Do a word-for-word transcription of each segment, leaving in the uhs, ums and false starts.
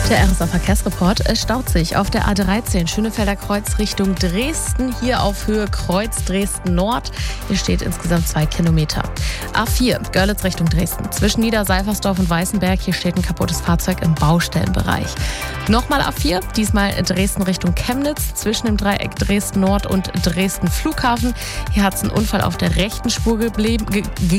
Der R S A-Verkehrsreport. Es staut sich auf der A dreizehn Schönefelder Kreuz Richtung Dresden. Hier auf Höhe Kreuz Dresden Nord. Hier steht insgesamt zwei Kilometer. A vier Görlitz Richtung Dresden. Zwischen Niederseifersdorf und Weißenberg. Hier steht ein kaputtes Fahrzeug im Baustellenbereich. Nochmal A vier, diesmal Dresden Richtung Chemnitz. Zwischen dem Dreieck Dresden Nord und Dresden Flughafen. Hier hat es einen Unfall auf der rechten Spur geblieben. Ge- ge-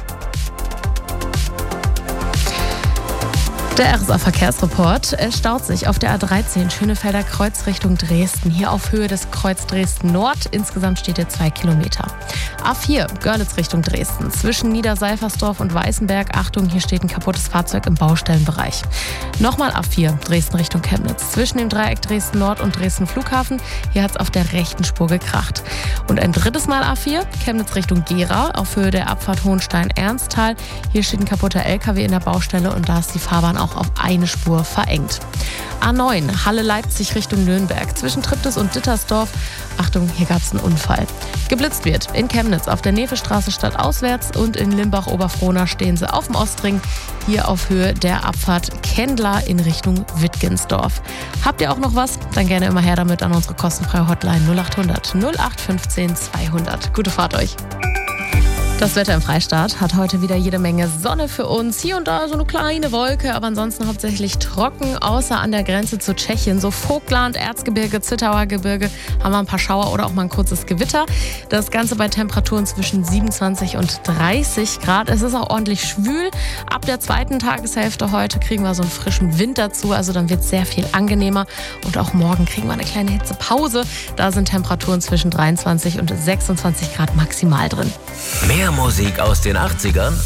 Der R S A-Verkehrsreport. Es staut sich auf der A dreizehn Schönefelder Kreuz Richtung Dresden. Hier auf Höhe des Kreuz Dresden Nord. Insgesamt steht hier zwei Kilometer. A vier Görlitz Richtung Dresden. Zwischen Niederseifersdorf und Weißenberg. Achtung, hier steht ein kaputtes Fahrzeug im Baustellenbereich. Nochmal A vier Dresden Richtung Chemnitz. Zwischen dem Dreieck Dresden Nord und Dresden Flughafen. Hier hat es auf der rechten Spur gekracht. Und ein drittes Mal A vier Chemnitz Richtung Gera. Auf Höhe der Abfahrt Hohenstein-Ernsthal. Hier steht ein kaputter L K W in der Baustelle und da ist die Fahrbahn auch auf eine Spur verengt. A neun Halle-Leipzig Richtung Nürnberg. Zwischen Triptis und Dittersdorf. Achtung, hier gab es einen Unfall. Geblitzt wird in Chemnitz auf der Nevestraße stadtauswärts und in Limbach-Oberfrohna stehen sie auf dem Ostring. Hier auf Höhe der Abfahrt Kendler in Richtung Wittgensdorf. Habt ihr auch noch was? Dann gerne immer her damit an unsere kostenfreie Hotline null acht hundert null acht fünfzehn zweihundert. Gute Fahrt euch! Das Wetter im Freistaat hat heute wieder jede Menge Sonne für uns. Hier und da so eine kleine Wolke, aber ansonsten hauptsächlich trocken, außer an der Grenze zu Tschechien. So Vogtland, Erzgebirge, Zittauer Gebirge haben wir ein paar Schauer oder auch mal ein kurzes Gewitter. Das Ganze bei Temperaturen zwischen siebenundzwanzig und dreißig Grad. Es ist auch ordentlich schwül. Ab der zweiten Tageshälfte heute kriegen wir so einen frischen Wind dazu. Also dann wird es sehr viel angenehmer. Und auch morgen kriegen wir eine kleine Hitzepause. Da sind Temperaturen zwischen dreiundzwanzig und sechsundzwanzig Grad maximal drin. Mehr Musik aus den achtzigern